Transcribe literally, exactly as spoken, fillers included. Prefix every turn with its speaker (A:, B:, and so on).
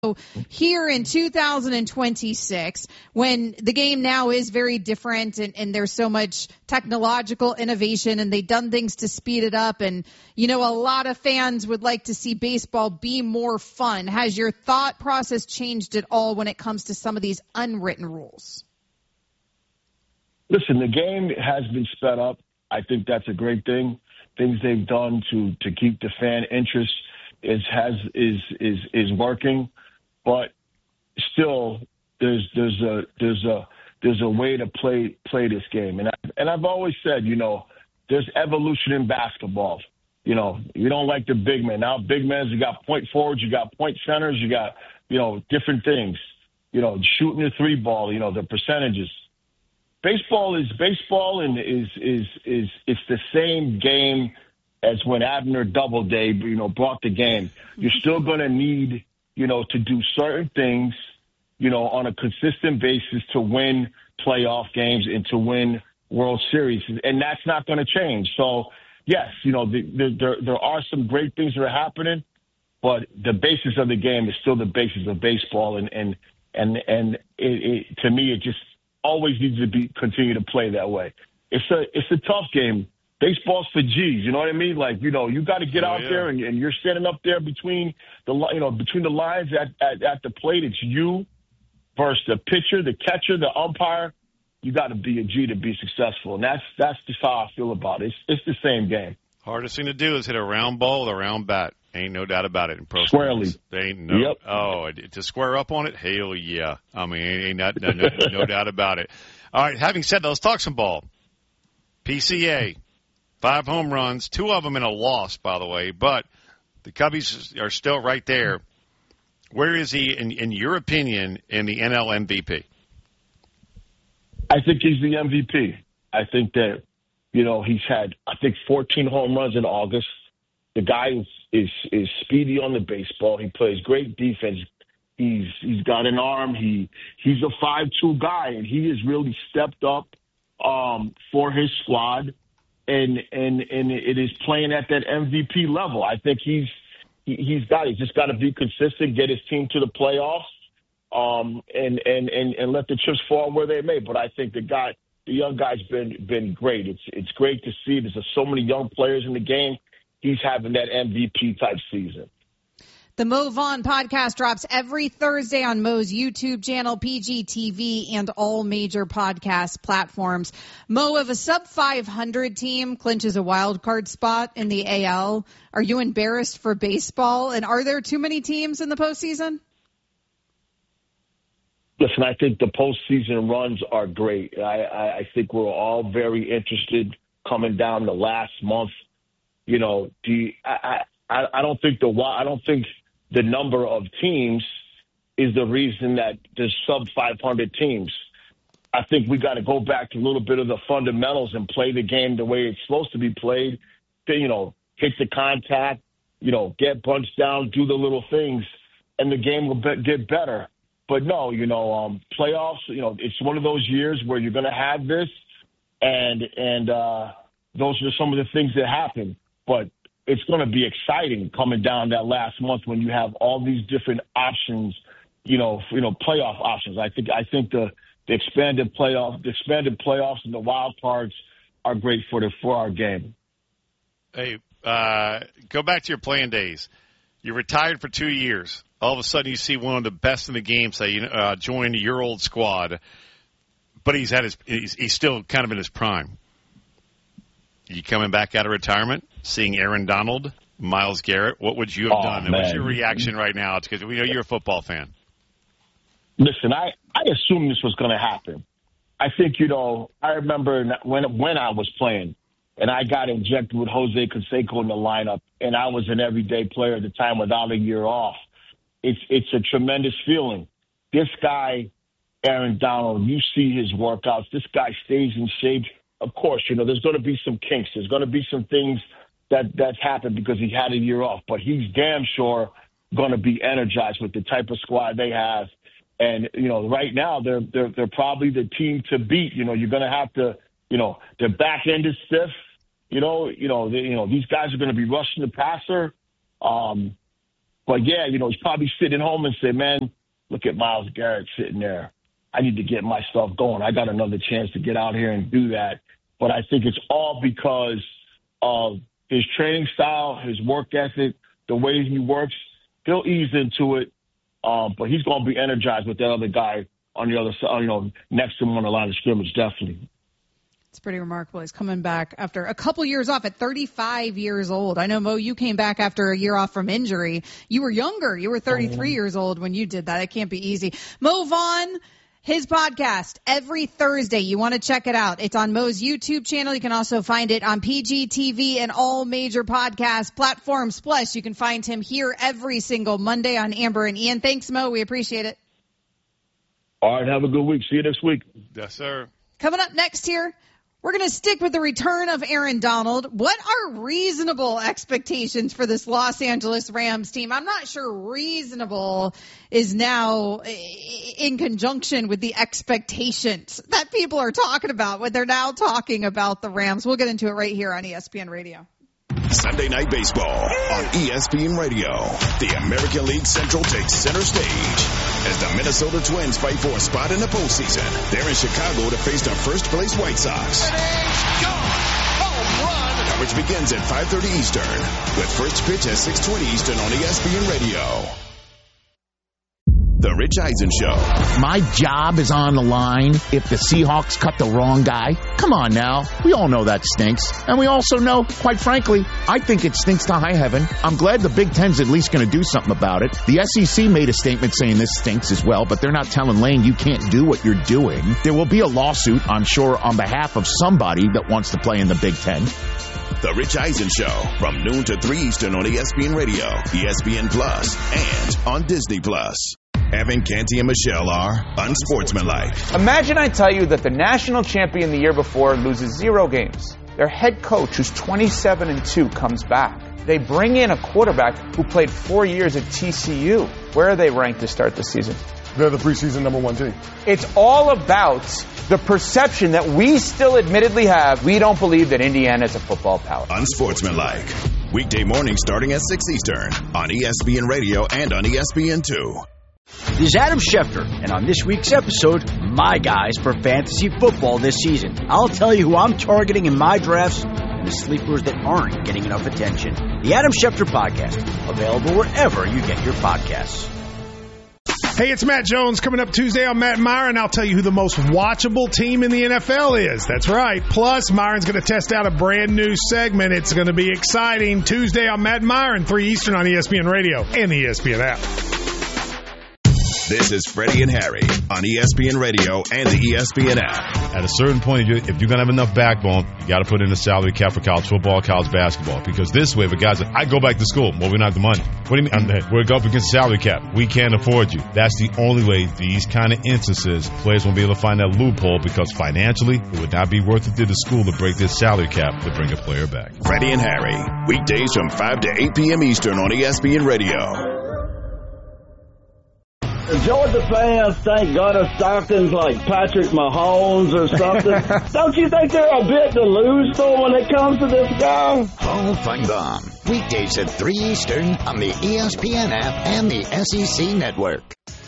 A: Here in two thousand twenty-six, when the game now is very different and, and there's so much technological innovation and they've done things to speed it up, and, you know, a lot of fans would like to see baseball be more fun. Has your thought process changed at all when it comes to some of these unwritten rules?
B: Listen, the game has been sped up. I think that's a great thing. Things they've done to, to keep the fan interest is has is is is working. But still, there's there's a there's a there's a way to play play this game, and I, and I've always said, you know, there's evolution in basketball. You know, you don't like the big men. Now, big men, you got point forwards, you got point centers, you got, you know, different things. You know, shooting the three ball, you know, the percentages. Baseball is baseball, and is is is it's the same game as when Abner Doubleday, you know, brought the game. You're still going to need, you know, to do certain things, you know, on a consistent basis to win playoff games and to win World Series. And that's not going to change. So, yes, you know, the, the, there there are some great things that are happening, but the basis of the game is still the basis of baseball. And, and, and, and it, it, to me, it just always needs to be continue to play that way. It's a, it's a tough game. Baseball's for G's, you know what I mean? Like, you know, you got to get oh, out yeah. there, and, and you're standing up there between the, you know, between the lines at, at, at the plate. It's you versus the pitcher, the catcher, the umpire. You got to be a G to be successful, and that's that's just how I feel about it. It's, it's the same game.
C: Hardest thing to do is hit a round ball with a round bat. Ain't no doubt about it in pro
B: Squarely.
C: Sports. They ain't no.
B: Yep.
C: Oh, to square up on it, hell yeah. I mean, ain't not, no, no, no doubt about it. All right. Having said that, let's talk some ball. P C A. Five home runs, two of them in a loss, by the way, but the Cubbies are still right there. Where is he, in, in your opinion, in the N L M V P?
B: I think he's the M V P. I think that, you know, he's had, I think, fourteen home runs in August. The guy is is, is speedy on the baseball. He plays great defense. He's he's got an arm. He he's a five two guy, and he has really stepped up um, for his squad. And, and and it is playing at that M V P level. I think he's he, he's got he's just got to be consistent, get his team to the playoffs, um, and, and and and let the chips fall where they may. But I think the guy, the young guy's been been great. It's it's great to see. There's so many young players in the game. He's having that M V P type season.
A: The Mo Vaughn podcast drops every Thursday on Mo's YouTube channel, P G T V, and all major podcast platforms. Mo, if a sub five hundred team clinches a wild card spot in the A L, are you embarrassed for baseball? And are there too many teams in the postseason?
B: Listen, I think the postseason runs are great. I, I, I think we're all very interested coming down the last month. You know, the I, I, I don't think the I don't think. The number of teams is the reason that there's sub five hundred teams. I think we got to go back to a little bit of the fundamentals and play the game the way it's supposed to be played. To, you know, hit the contact, you know, get bunched down, do the little things, and the game will be, get better. But no, you know, um, playoffs, you know, it's one of those years where you're going to have this, and and uh, those are some of the things that happen. But it's going to be exciting coming down that last month when you have all these different options, you know, you know, playoff options. I think I think the, the expanded playoff, the expanded playoffs and the wild cards are great for the for our game.
C: Hey, uh, go back to your playing days. You retired for two years. All of a sudden, you see one of the best in the game say, you know, uh, join your old squad, but he's had his he's, he's still kind of in his prime. You coming back out of retirement, seeing Aaron Donald, Myles Garrett, what would you have
B: oh,
C: done? And what's your reaction right now? It's because we know you're a football fan.
B: Listen, I, I assumed this was going to happen. I think, you know, I remember when when I was playing and I got injected with Jose Canseco in the lineup, and I was an everyday player at the time without a year off. It's, it's a tremendous feeling. This guy, Aaron Donald, you see his workouts. This guy stays in shape. Of course, you know, there's going to be some kinks. There's going to be some things that that's happened because he had a year off. But he's damn sure going to be energized with the type of squad they have. And, you know, right now they're they're they're probably the team to beat. You know, you're going to have to, you know, their back end is stiff. You know, you know, they, you know, these guys are going to be rushing the passer. Um, But, yeah, you know, he's probably sitting at home and say, man, look at Myles Garrett sitting there. I need to get myself going. I got another chance to get out here and do that. But I think it's all because of his training style, his work ethic, the way he works. He'll ease into it, um, but he's going to be energized with that other guy on the other side, you know, next to him on the line of scrimmage, definitely.
A: It's pretty remarkable. He's coming back after a couple years off at thirty-five years old. I know, Mo, you came back after a year off from injury. You were younger. You were thirty-three mm-hmm. years old when you did that. It can't be easy. Mo Vaughn, his podcast every Thursday. You want to check it out. It's on Mo's YouTube channel. You can also find it on P G T V and all major podcast platforms. Plus, you can find him here every single Monday on Amber and Ian. Thanks, Mo. We appreciate it.
B: All right. Have a good week. See you next week.
C: Yes, sir.
A: Coming up next here, we're going to stick with the return of Aaron Donald. What are reasonable expectations for this Los Angeles Rams team? I'm not sure reasonable is now in conjunction with the expectations that people are talking about when they're now talking about the Rams. We'll get into it right here on E S P N Radio.
D: Sunday Night Baseball on E S P N Radio. The American League Central takes center stage as the Minnesota Twins fight for a spot in the postseason. They're in Chicago to face the first-place White Sox. Home run. Coverage begins at five thirty Eastern with first pitch at six twenty Eastern on E S P N Radio. The Rich Eisen Show.
E: My job is on the line if the Seahawks cut the wrong guy. Come on now. We all know that stinks. And we also know, quite frankly, I think it stinks to high heaven. I'm glad the Big Ten's at least going to do something about it. The S E C made a statement saying this stinks as well, but they're not telling Lane you can't do what you're doing. There will be a lawsuit, I'm sure, on behalf of somebody that wants to play in the Big Ten.
D: The Rich Eisen Show from noon to three Eastern on E S P N Radio, E S P N Plus, and on Disney Plus. Evan Canty and Michelle are unsportsmanlike.
F: Imagine I tell you that the national champion the year before loses zero games. Their head coach, who's twenty-seven and two, comes back. They bring in a quarterback who played four years at T C U. Where are they ranked to start the season?
G: They're the preseason number one team.
F: It's all about the perception that we still admittedly have. We don't believe that Indiana is a football power.
D: Unsportsmanlike. Weekday morning starting at six Eastern on E S P N Radio and on E S P N two.
H: This is Adam Schefter, and on this week's episode, my guys for fantasy football this season. I'll tell you who I'm targeting in my drafts and the sleepers that aren't getting enough attention. The Adam Schefter Podcast, available wherever you get your podcasts.
I: Hey, it's Matt Jones coming up Tuesday on Matt and Myron. I'll tell you who the most watchable team in the N F L is. That's right. Plus, Myron's going to test out a brand new segment. It's going to be exciting. Tuesday on Matt and Myron, three Eastern on E S P N Radio and the E S P N app.
D: This is Freddie and Harry on E S P N Radio and the E S P N app.
J: At a certain point, if you're going to have enough backbone, you got to put in a salary cap for college football, college basketball. Because this way, if a guy's like, I go back to school, well, we don't have the money. What do you mean? I'm, we're up against salary cap. We can't afford you. That's the only way these kind of instances, players won't be able to find that loophole because financially, it would not be worth it to the school to break this salary cap to bring a player back.
D: Freddie and Harry, weekdays from five to eight p.m. Eastern on E S P N Radio.
K: The Georgia fans think Gunnar Stockton's like Patrick Mahomes or something. Don't you think they're a bit delusional when it comes to this guy?
L: Hall Feinbaum, weekdays at three Eastern on the E S P N app and the S E C Network.